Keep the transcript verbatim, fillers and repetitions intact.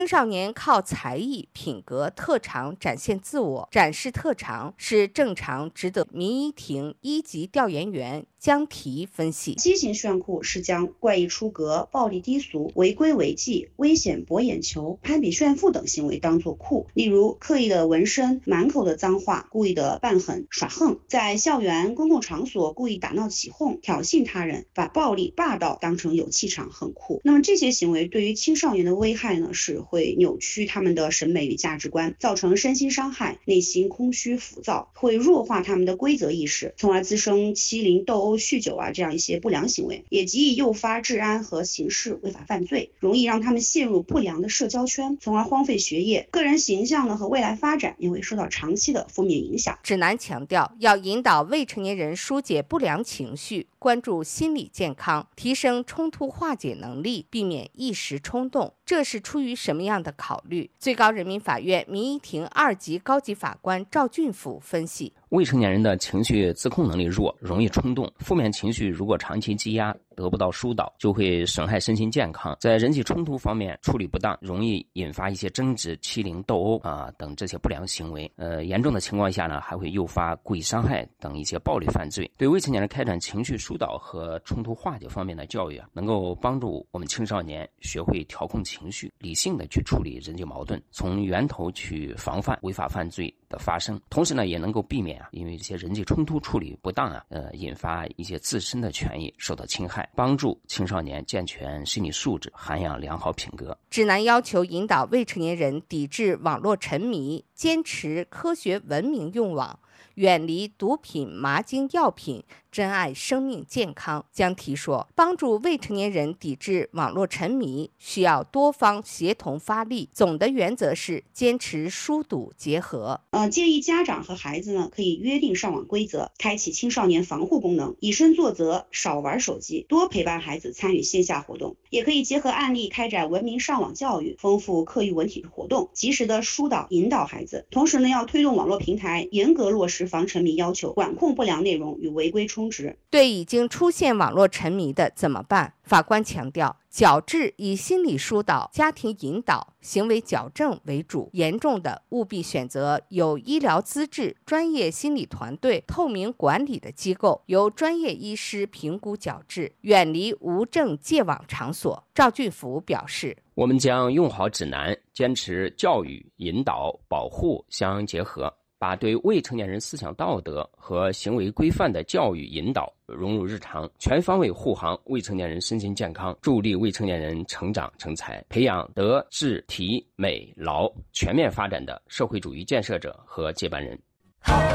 青少年靠才艺、品格、特长展现自我，展示特长是正常值得民医庭一级调研员江提分析。 畸形炫酷是将怪异出格、暴力低俗、违规违纪、危险博眼球、攀比炫富等行为当作酷，例如刻意的纹身、满口的脏话、故意的扮狠耍横，在校园、公共场所故意打闹起哄、挑衅他人，把暴力霸道当成有气场很酷。那么这些行为对于青少年的危害呢，是会扭曲他们的审美与价值观，造成身心伤害，内心空虚浮躁，会弱化他们的规则意识，从而滋生欺凌、斗殴、酗酒啊这样一些不良行为，也极易诱发治安和刑事违法犯罪，容易让他们陷入不良的社交圈，从而荒废学业，个人形象呢和未来发展也会受到长期的负面影响。 指南强调，要引导未成年人疏解不良情绪，关注心理健康，提升冲突化解能力，避免一时冲动。这是出于什么样的考虑？最高人民法院民医庭二级高级法官赵俊甫分析， 未成年人的情绪自控能力弱，容易冲动，负面情绪如果长期积压，得不到疏导，就会损害身心健康。在人际冲突方面处理不当，容易引发一些争执、欺凌、斗殴啊等这些不良行为。呃，严重的情况下呢，还会诱发故意伤害等一些暴力犯罪。对未成年人开展情绪疏导和冲突化解方面的教育啊，能够帮助我们青少年学会调控情绪，理性的去处理人际矛盾，从源头去防范违法犯罪的发生。同时呢，也能够避免啊，因为这些人际冲突处理不当啊，呃，引发一些自身的权益受到侵害，帮助青少年健全心理素质，涵养良好品格。 指南要求引导未成年人抵制网络沉迷，坚持科学文明用网，远离毒品、麻精药品，珍爱生命健康。江提说，帮助未成年人抵制网络沉迷，需要多方协同发力。总的原则是坚持疏堵结合。 呃，建议家长和孩子呢，可以约定上网规则，开启青少年防护功能，以身作则，少玩手机，多陪伴孩子参与线下活动。也可以结合案例开展文明上网教育，丰富课余文体活动，及时的疏导引导孩子。同时呢，要推动网络平台严格落实防沉迷要求，管控不良内容与违规充值。 对已经出现网络沉迷的怎么办？法官强调，矫治以心理疏导、家庭引导、行为矫正为主，严重的务必选择有医疗资质、专业心理团队、透明管理的机构，由专业医师评估矫治，远离无证戒网场所。赵俊甫表示， 我们将用好指南，坚持教育、引导、保护相结合，把对未成年人思想道德和行为规范的教育引导融入日常，全方位护航未成年人身心健康，助力未成年人成长成才，培养德智体美劳全面发展的社会主义建设者和接班人。